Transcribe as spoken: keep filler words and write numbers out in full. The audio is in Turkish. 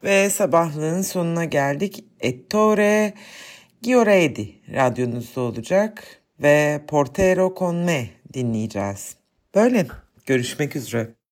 Ve sabahlığın sonuna geldik. Ettore Gioredi radyonuzda olacak ve Portero con me dinleyeceğiz. Böyle görüşmek üzere.